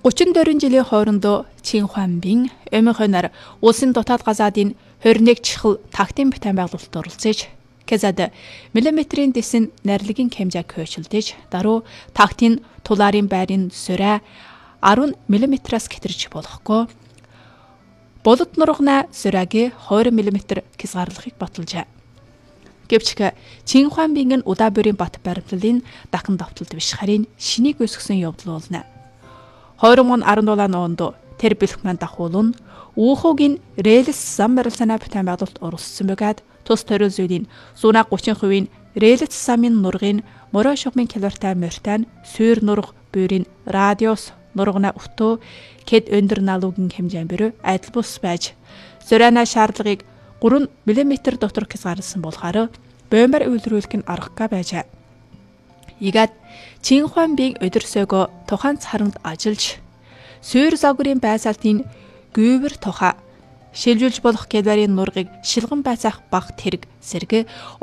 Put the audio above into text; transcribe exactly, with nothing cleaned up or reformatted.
гучин дөрвөн жилийн хоорондоо Чин Хуанбин Эмин хойноор улсын дотоод газаадын двадцать нэг чухал тактикийн бүтээн байгуулалтад оролцож, Кезад миллиметрийн дэсэн найрлагын хэмжээг хөөцөлдөж, даруй тактикийн тулаарын байрын сүрэ десять миллиметраас хэтэрч болохгүй. Болот нургана сүрэгийн двадцать миллиметр хязгаарлахыг баталжээ. Гэвч Чин Хуанбингийн удаа бүрийн бат баримтлалын дахин давталт биш харин шинийг өсгсөн явдал болно. двадцать десет онд тэр бэлхмэн дахуулн Уухогийн релс зам барилсанаа бүтээн байгуулалт оролцсон бөгөөд тус төрөл зүйлийн зуунаа гучин хувийн релс замын нургын морой шугмын километр морьтан сүйр нург буурийн радиус нургана өтөө кед өндөр налуугийн хэмжээн бөрөө адил бус байж зөрөөнө шаардлагыг три миллиметр дотор хязгаарласан болохоор бомбар үйлрүүлэх нь аргагүй байжээ. Игад Чин Хуанбин өдөрсөөгөө тухайн цармд ажиллаж сүйр загварын байсаалтын гүйвэр тухай шилжүүлж болох кедварын нургыг шилгэн байцаах баг тэрэг сэргэ